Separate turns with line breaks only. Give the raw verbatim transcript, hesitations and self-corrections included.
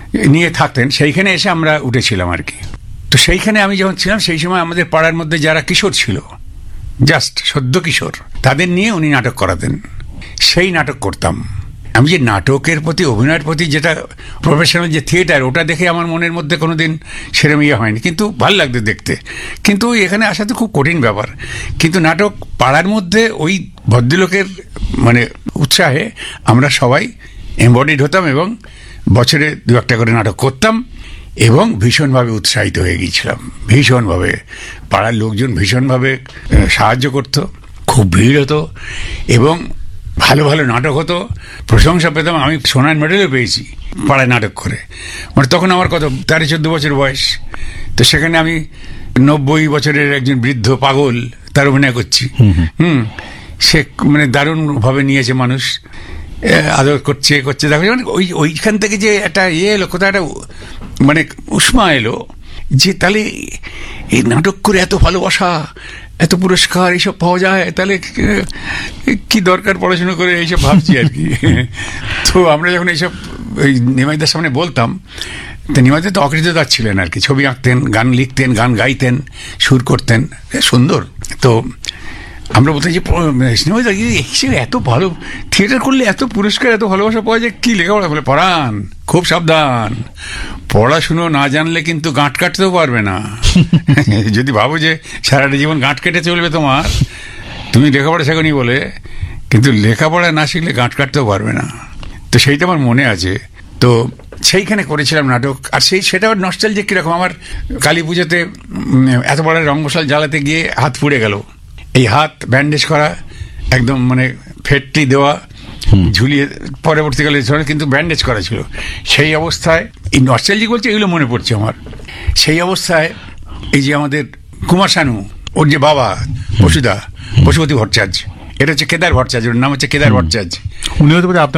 নিয়ে থাকতেন, সেইখানে এসে আমরা উঠেছিলাম আর কি। তো সেইখানে আমি যখন ছিলাম সেই সময় আমাদের পাড়ার মধ্যে যারা কিশোর ছিল, জাস্ট সদ্য কিশোর, তাদের নিয়ে উনি নাটক করাতেন। সেই নাটক করতাম আমি। যে নাটকের প্রতি, অভিনয়ের প্রতি যেটা প্রফেশনাল যে থিয়েটার, ওটা দেখে আমার মনের মধ্যে কোনোদিন সেরম ইয়ে হয়নি, কিন্তু ভালো লাগতো দেখতে। কিন্তু এখানে আসা তো খুব কঠিন ব্যাপার। কিন্তু নাটক পাড়ার মধ্যে ওই ভদ্রলোকের মানে উৎসাহে আমরা সবাই এমবডিড হতাম এবং বছরে দু একটা করে নাটক করতাম এবং ভীষণভাবে উৎসাহিত হয়ে গিয়েছিলাম। ভীষণভাবে পাড়ার লোকজন ভীষণভাবে সাহায্য করত, খুব ভিড় হতো এবং ভালো ভালো নাটক হতো, প্রশংসা পেতাম। আমি সোনার মেডেলও পেয়েছি পাড়ায় নাটক করে। মানে তখন আমার কত তেরো চোদ্দ বছর বয়স। তো সেখানে আমি নব্বই বছরের একজন বৃদ্ধ পাগল তার অভিনয় করছি। হুম সে মানে দারুণভাবে নিয়েছে মানুষ, আদর করছে করছে দেখো। মানে ওই ওইখান থেকে যে একটা ইয়ে এলো, কোথাও একটা মানে উষ্মা এলো যে তাহলে এই নাটক করে এত ভালোবাসা, এত পুরস্কার এইসব পাওয়া যায়, তাহলে কি দরকার পড়াশুনো করে এইসব ভাবছি আর কি। তো আমরা যখন এইসব ওই নিমাইদার সামনে বলতাম, তো নিমাইদা তো অকৃতদার ছিলেন আর কি। ছবি আঁকতেন, গান লিখতেন, গান গাইতেন, সুর করতেন, সুন্দর। তো আমরা বলতাম যে নিমাইদা হিসেবে এত ভালো থিয়েটার করলে এত পুরস্কার, এত ভালোবাসা পাওয়া যায়, কি লেখাপড়া? বলে পড়ান, খুব সাবধান, পড়াশুনো না জানলে কিন্তু গাঁট কাটতেও পারবে না। যদি ভাবো যে সারাটা জীবন গাঁট কেটে চলবে তোমার, তুমি লেখাপড়া শেখনি বলে, কিন্তু লেখাপড়া না শিখলে গাঁট কাটতেও পারবে না। তো সেইটা আমার মনে আছে। তো সেইখানে করেছিলাম নাটক। আর সেই সেটা নস্টালজিক কীরকম, আমার কালী পুজোতে এত বড় রঙ্গশাল জ্বালাতে গিয়ে হাত পুড়ে গেল। এই হাত ব্যান্ডেজ করা, একদম মানে ফেটটি দেওয়া, ঝুলিয়ে পরবর্তীকালে কিন্তু ব্যান্ডেজ করা ছিল। সেই অবস্থায় এই নস্টালজিক বলছে, এগুলো মনে পড়ছে আমার। সেই অবস্থায় এই যে আমাদের কুমার শানু, ওর যে বাবা পশুদা, পশুপতি ভট্টাচার্য, এটা হচ্ছে কেদার ভট্টাচার্য, ওর নাম হচ্ছে কেদার ভট্টাচার্য।
উনি হতে পারে আপনার